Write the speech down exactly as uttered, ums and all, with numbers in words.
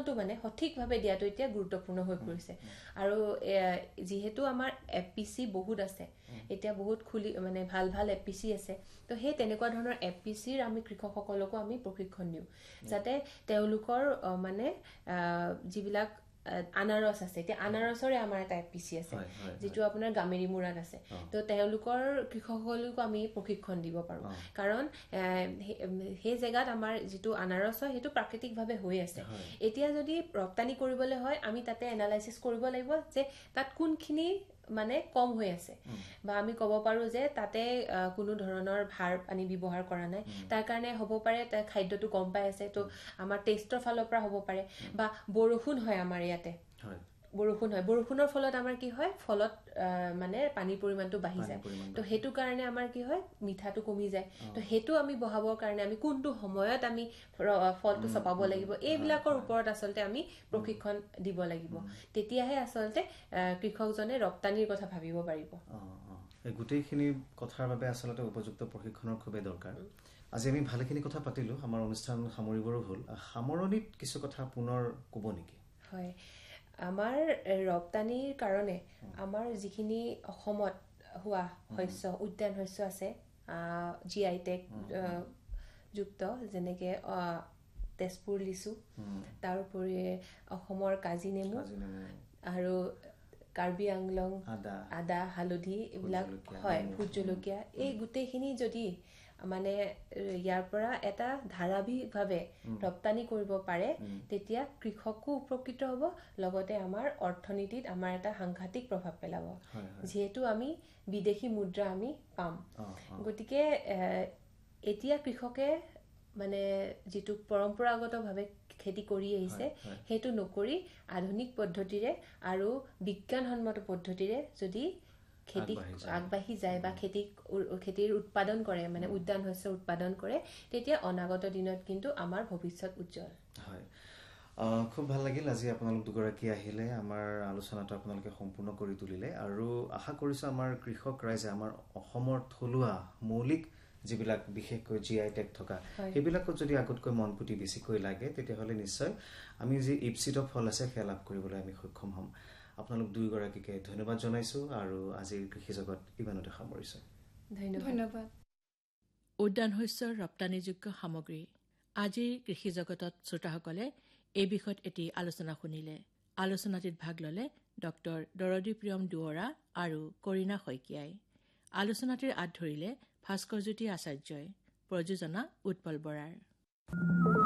পোষণটো মানে সঠিকভাৱে দিয়াটো এতিয়া গুৰুত্বপূৰ্ণ হৈ পৰিছে আৰু যেহেতু আমাৰ এপিসি বহুত আছে এতিয়া বহুত খুলি মানে ভাল ভাল এপিসি আছে তো সেই তেনেকুৱা ধৰণৰ এপিসিৰ আমি কৃষকসকলকো আমি প্ৰশিক্ষণ দিওঁ যাতে তেওঁলোকৰ মানে যিবিলাক আনাৰস আছে এতিয়া আনাৰসৰে আমাৰ এটা এপিসি আছে যেটো আপোনাৰ গামেৰী মুৰাত আছে তো তেওঁলোকৰ কৃষকসকলকো আমি প্ৰশিক্ষণ দিব পাৰো কাৰণ সেই জায়গাত আমাৰ যেটো আনাৰস হয় হেতু প্ৰাকৃতিকভাৱে হৈ আছে এতিয়া যদি ৰপ্তানি কৰিবলৈ হয় আমি তাতে এনালাইসিস কৰিব লাগিব যে তাত কোনখিনি মানে কম হৈ আছে বা আমি ক'ব পাৰো যে তাতে কোনো ধৰণৰ ভাৰ পানী ব্যৱহাৰ কৰা নাই তাৰ কাৰণে হ'ব পাৰে তা খাদ্যটো কম পাই আছে তো আমাৰ টেষ্টৰ ফালৰ পৰা হ'ব পাৰে বা বৰষুণ হয় আমাৰ ইয়াতে হয় বৰষুণ হয় বৰষুণৰ ফলত আমাৰ কি হয় ফলত মানে পানীৰ পৰিমাণটো বাঢ়ি যায় তো হেতু কাৰণে আমাৰ কি হয় মিঠাটো কমি যায় তো হেতু আমি বহাবৰ কাৰণে আমি কোনটো সময়ত আমি ফলটো চপাব লাগিব এইবিলাকৰ ওপৰত আসলতে আমি প্ৰশিক্ষণ দিব লাগিব তেতিয়াহে আসলতে কৃষকজনে ৰপ্তানিৰ কথা ভাবিব পাৰিব এই গুটেইখিনি কথাৰ বাবে আসলতে উপযুক্ত প্ৰশিক্ষণৰ খুবেই দৰকাৰ আজি আমি ভালেখিনি কথা পাতিলো আমাৰ অনুষ্ঠান সামৰিবৰো হ'ল সামৰণিত কিছু কথা পুনৰ ক'ব নেকি হয় আমাৰ ৰপ্তানিৰ কাৰণে আমাৰ যিখিনি অসমত হোৱা শস্য উদ্যান শস্য আছে জি আই টেগ যুক্ত যেনেকে তেজপুৰ লিচু তাৰ উপৰি অসমৰ কাজি নেমু আৰু কাৰ্বি আংলং আদা আদা হালধি এইবিলাক হয় ভোট জলকীয়া এই গুটেইখিনি যদি মানে ইয়াৰ পৰা এটা ধাৰাবাহিকভাৱে ৰপ্তানি কৰিব পাৰে তেতিয়া কৃষকও উপকৃত হ'ব লগতে আমাৰ অৰ্থনীতিত আমাৰ এটা সাংঘাতিক প্ৰভাৱ পেলাব যেহেতু আমি বিদেশী মুদ্ৰা আমি পাম গতিকে এতিয়া কৃষকে মানে যেটো পৰম্পৰাগতভাৱে খেতি কৰি আহিছে হেতু নকৰি আধুনিক পদ্ধতিৰে আৰু বিজ্ঞানসন্মত পদ্ধতিৰে যদি খেতি আগবাঢ়ি যায় বা খেতি খেতিৰ উৎপাদন কৰে মানে উদ্যান শস্য উৎপাদন কৰে তেতিয়া অনাগত দিনত কিন্তু আমাৰ ভৱিষ্যত উজ্জ্বল হয় খুব ভাল লাগিল আজি আপোনালোক দুগৰাকী আহিলে আমাৰ আলোচনাটো আপোনালোকে সম্পূৰ্ণ কৰি তুলিলে আৰু আশা কৰিছো আমাৰ কৃষক ৰাইজে আমাৰ অসমৰ থলুৱা মৌলিক যিবিলাক বিশেষকৈ জি আই টেগ থকা সেইবিলাকত যদি আগতকৈ মন পুতি বেছিকৈ লাগে তেতিয়াহ'লে নিশ্চয় আমি যি ইপচিত ফল আছে সেয়া লাভ কৰিবলৈ আমি সক্ষম হ'ম আপোনালোক দুইগৰাকীকে ধন্যবাদ জনাইছো আৰু আজিৰ কৃষি জগত ইমানতে সামৰিছো ধন্যবাদ উদ্যান শস্যৰ ৰপ্তানিযোগ্য সামগ্ৰী আজিৰ কৃষি জগতত শ্ৰোতাসকলে এই বিষয়ত এটি আলোচনা শুনিলে আলোচনাটিত ভাগ ললে ডক্টৰ দৰদী প্ৰিয়ম দুৱৰা আৰু কৰিনা শইকীয়াই আলোচনাটিৰ আঁত ধৰিলে ভাস্কৰজ্যোতি আচাৰ্যই প্ৰযোজনা উৎপল বৰাৰ